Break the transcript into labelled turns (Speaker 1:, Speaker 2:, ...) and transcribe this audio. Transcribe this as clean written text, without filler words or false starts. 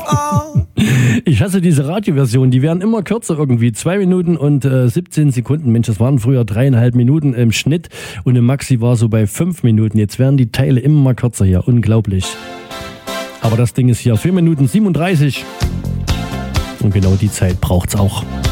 Speaker 1: Ich hasse diese Radioversion, die werden immer kürzer irgendwie. 2 Minuten und 17 Sekunden. Mensch, das waren früher 3,5 Minuten im Schnitt und im Maxi war so bei 5 Minuten. Jetzt werden die Teile immer kürzer hier. Unglaublich. Aber das Ding ist hier 4 Minuten 37. Und genau die Zeit braucht's auch.